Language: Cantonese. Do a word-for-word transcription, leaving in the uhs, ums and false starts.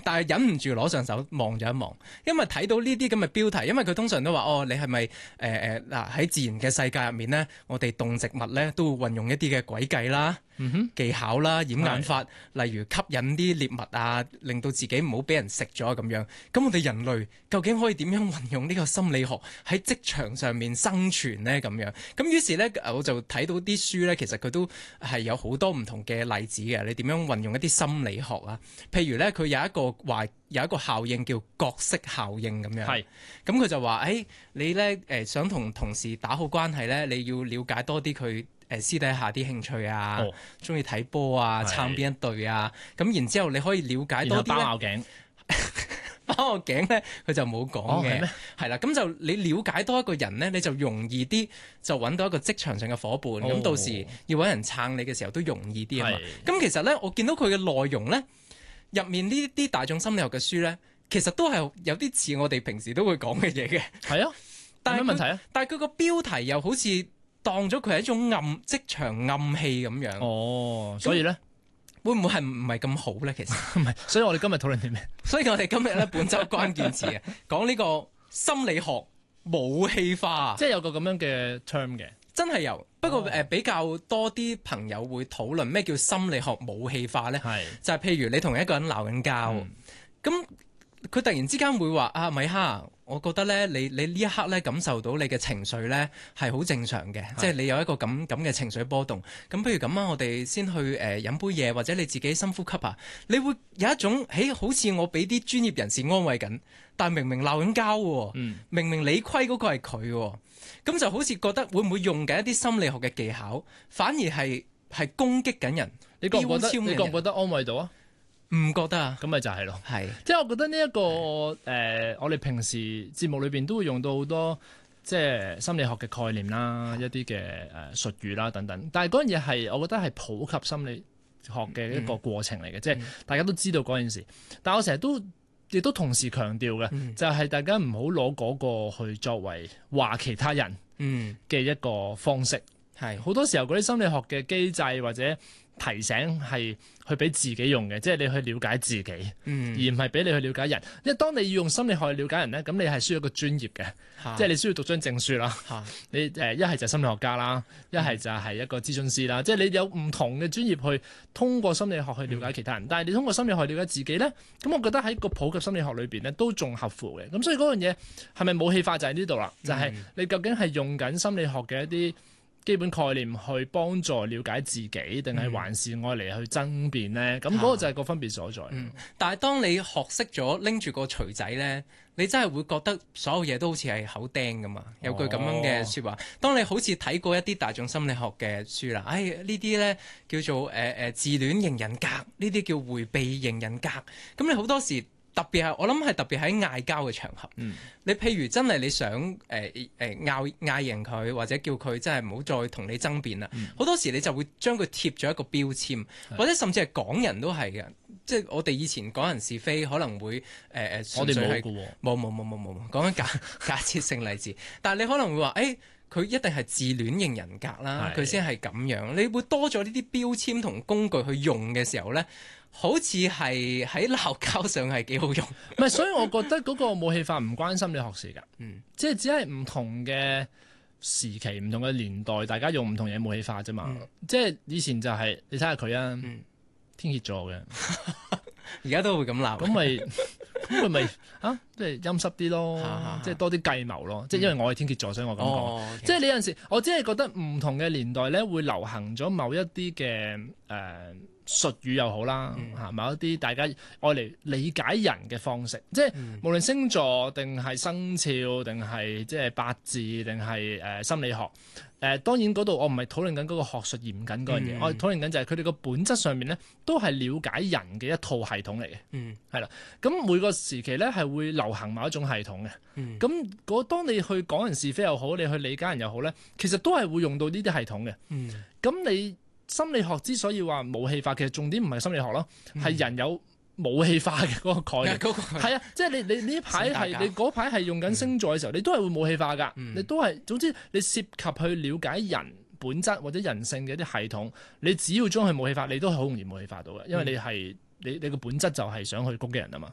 但係忍唔住攞上手望咗一望，因為睇到呢啲咁嘅標題，因為佢通常都話哦，你係咪誒誒嗱喺自然嘅世界入面呢，我哋動植物咧都會運用一啲嘅詭計啦。嗯、哼技巧啦、掩眼法，例如吸引啲獵物啊，令到自己唔好俾人食咗咁樣。咁我哋人類究竟可以點樣運用呢個心理學喺職場上面生存呢？咁樣咁於是呢，我就睇到啲書呢，其實佢都係有好多唔同嘅例子嘅。你點樣運用一啲心理學啊？譬如呢，佢有一個話有一個效應叫角色效應咁樣。係咁佢就話：誒、哎、你呢，誒、呃、想同同事打好關係呢，你要了解多啲佢。誒私底下啲興趣啊，中意睇波啊，撐邊一隊啊，咁然之後你可以了解多啲咧。包拗頸，包拗頸咧，佢就冇講嘅，係啦、哦，咁就你了解多一個人咧，你就容易啲就揾到一個職場上嘅伙伴，咁、哦、到時要揾人撐你嘅時候都容易啲啊嘛。咁其實咧，我見到佢嘅內容咧，入面呢啲大眾心理學嘅書咧，其實都係有啲似我哋平時都會講嘅嘢嘅。係啊，但係咩問題啊？但係佢個標題又好似當咗佢係一種暗職場暗器咁樣。哦，所以咧會唔會係唔係咁好咧？其實唔係，所以我哋今日討論啲咩？所以我哋今日咧本周關鍵詞啊，講呢個心理學武器化，即係有個咁樣嘅 term 嘅，真係有。不過誒、呃、比較多啲朋友會討論咩叫心理學武器化咧？係就係譬如你同一個人鬧緊交，咁佢、嗯、突然之間會話啊，米哈。我覺得咧，你你呢一刻咧感受到你嘅情緒咧係好正常嘅，即係你有一個咁咁嘅情緒波動。咁不如咁啊，我哋先去誒飲、呃、杯嘢，或者你自己深呼吸啊。你會有一種，誒好似我俾啲專業人士安慰緊，但明明鬧緊交喎，嗯、明明理虧嗰個係佢喎，咁就好似覺得會唔會用緊一啲心理學嘅技巧，反而係係攻擊緊人。你覺唔覺得？你覺唔覺得安慰到啊？唔覺得啊，咁咪就係咯，係，即係我覺得呢、這、一個誒、呃，我哋平時節目裏邊都會用到好多即係心理學嘅概念啦，一啲嘅誒術語啦等等。但係嗰樣嘢係，我覺得係普及心理學嘅一個過程嚟嘅，嗯、即係大家都知道嗰件事。但係我成日都亦都同時強調嘅，嗯、就係大家唔好攞嗰個去作為話其他人嘅一個方式。係好、嗯、多時候嗰啲心理學嘅機制或者提醒係去俾自己用嘅，即係你去了解自己，嗯、而唔係俾你去了解人。因為當你要用心理學去了解人咧，咁你係需要一個專業嘅，啊、即係你需要讀張證書啦。啊、你誒一係就係心理學家啦，一係就係一個諮詢師啦。嗯、即係你有唔同嘅專業去通過心理學去了解其他人。嗯、但係你通過心理學去了解自己咧，咁我覺得喺個普及心理學裏邊咧都仲合乎嘅。咁所以嗰樣嘢係咪武器化就喺呢度啦？就係、是、你究竟係用緊心理學嘅一啲基本概念去幫助了解自己，定係還是愛嚟去爭辯呢？咁嗰、嗯、個就係個分別所在。嗯、但係當你學識咗拎住個錘仔呢，你真係會覺得所有嘢都好似係口釘㗎嘛。有句咁樣嘅説話。哦、當你好似睇過一啲大眾心理學嘅書啦，唉、哎，呢啲呢叫做誒誒、呃、自戀型人格，呢啲叫迴避型人格。咁你好多時。特別係我諗係特別喺嗌交嘅場合，嗯、你譬如真係你想誒誒拗嗌贏佢，或者叫佢真係唔好再同你爭辯啦。好、嗯、多時你就會將佢貼咗一個標籤，是或者甚至係講人都係嘅。即係我哋以前講人是非可能會誒誒，呃、我哋冇嘅喎，冇冇冇冇冇講緊假假設性例子。但係你可能會話誒，佢、欸、一定係自戀型人格啦，佢先係咁樣。你會多咗呢啲標籤同工具去用嘅時候咧，好似係喺鬧交上係幾好用，唔係，所以我覺得嗰個武器化唔關心理學事㗎，嗯，即係只係唔同嘅時期、唔同嘅年代，大家用唔同嘢武器化啫嘛。嗯、即係以前就係、是、你睇下佢啊，嗯、天蠍座嘅，而家都會咁鬧，咁咪咁佢咪啊，即係陰濕啲咯，即係多啲計謀咯。即係因為我係天蠍座，所以我咁講。哦 okay、即係你有陣時，我只係覺得唔同嘅年代咧，會流行咗某一啲嘅誒。呃術語又好啦，嚇、嗯、某一啲大家愛嚟理解人嘅方式，即係、嗯、無論星座定係生肖定係即係八字定係誒心理學，誒、呃、當然嗰度我唔係討論緊嗰個學術嚴謹嗰樣嘢，嗯、我係討論緊就係佢哋個本質上面咧都係了解人嘅一套系統嚟嘅，係啦、嗯。咁每個時期咧係會流行某一種系統嘅，咁嗰、嗯、當你去講人是非又好，你去理解人又好咧，其實都係會用到呢啲系統嘅，咁、嗯、你。心理學之所以話武器化，其實重點唔係心理學咯，係、嗯、人有武器化嘅嗰個概念。係啊，即係你你呢排係你嗰排係用緊星座嘅時候，嗯、你都係會武器化㗎。嗯、你都係總之你涉及去了解人本質或者人性嘅一啲系統，你只要將佢武器化，你都係好容易武器化到嘅，因為你係。你你個本質就係想去攻擊人啊嘛，